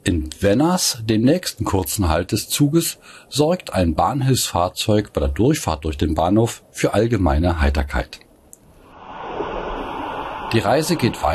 In Venners, dem nächsten kurzen Halt des Zuges, sorgt ein Bahnhilfsfahrzeug bei der Durchfahrt durch den Bahnhof für allgemeine Heiterkeit. Die Reise geht weiter